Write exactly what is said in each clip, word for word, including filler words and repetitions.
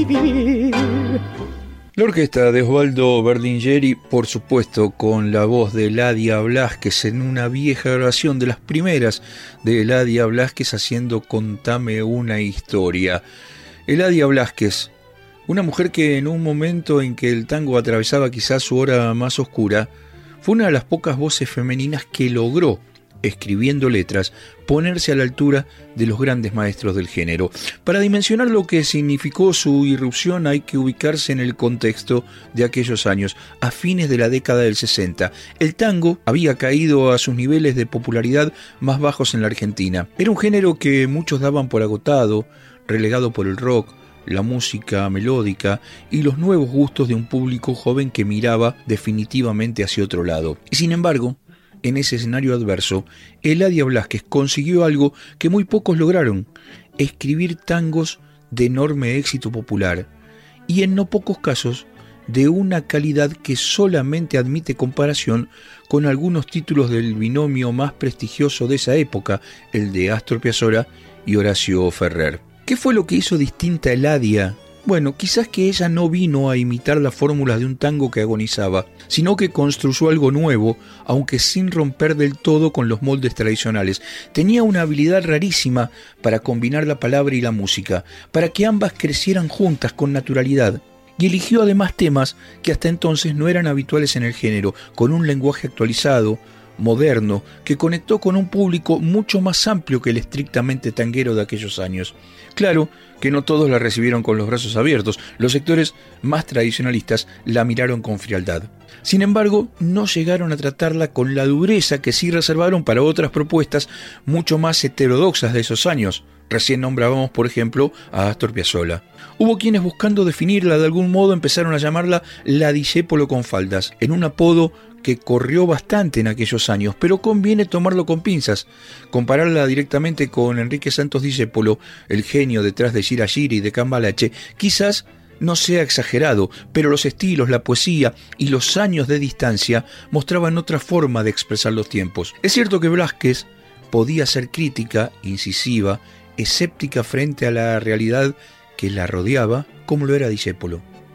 La orquesta de Osvaldo Verdingeri, por supuesto, con la voz de Eladia Blasquez en una vieja grabación de las primeras de Eladia Blasquez haciendo Contame una historia. Eladia Blasquez, una mujer que en un momento en que el tango atravesaba quizás su hora más oscura, fue una de las pocas voces femeninas que logró, escribiendo letras, ponerse a la altura de los grandes maestros del género. Para dimensionar lo que significó su irrupción hay que ubicarse en el contexto de aquellos años, a fines de la década del sesenta. El tango había caído a sus niveles de popularidad más bajos en la Argentina. Era un género que muchos daban por agotado, relegado por el rock, la música melódica y los nuevos gustos de un público joven que miraba definitivamente hacia otro lado. Y sin embargo, en ese escenario adverso, Eladia Blasquez consiguió algo que muy pocos lograron: escribir tangos de enorme éxito popular y en no pocos casos de una calidad que solamente admite comparación con algunos títulos del binomio más prestigioso de esa época, el de Astor Piazzolla y Horacio Ferrer. ¿Qué fue lo que hizo distinta a Eladia? Bueno, quizás que ella no vino a imitar las fórmulas de un tango que agonizaba, sino que construyó algo nuevo, aunque sin romper del todo con los moldes tradicionales. Tenía una habilidad rarísima para combinar la palabra y la música, para que ambas crecieran juntas con naturalidad. Y eligió además temas que hasta entonces no eran habituales en el género, con un lenguaje actualizado, moderno, que conectó con un público mucho más amplio que el estrictamente tanguero de aquellos años. Claro que no todos la recibieron con los brazos abiertos. Los sectores más tradicionalistas la miraron con frialdad. Sin embargo, no llegaron a tratarla con la dureza que sí reservaron para otras propuestas mucho más heterodoxas de esos años. Recién nombrábamos, por ejemplo, a Astor Piazzolla. Hubo quienes, buscando definirla de algún modo, empezaron a llamarla la Discépolo con faldas, en un apodo que corrió bastante en aquellos años, pero conviene tomarlo con pinzas. Compararla directamente con Enrique Santos Discépolo, el genio detrás de Gira Gira y de Cambalache, quizás no sea exagerado, pero los estilos, la poesía y los años de distancia mostraban otra forma de expresar los tiempos. Es cierto que Blasquez podía ser crítica, incisiva, escéptica frente a la realidad que la rodeaba, como lo era Discépolo.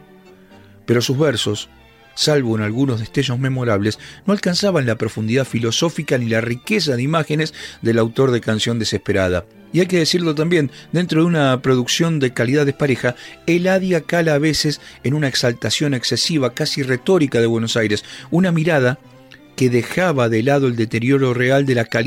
Pero sus versos, salvo en algunos destellos memorables, no alcanzaban la profundidad filosófica ni la riqueza de imágenes del autor de Canción Desesperada. Y hay que decirlo también, dentro de una producción de calidad despareja, Eladia cala a veces en una exaltación excesiva, casi retórica de Buenos Aires, una mirada que dejaba de lado el deterioro real de la calidad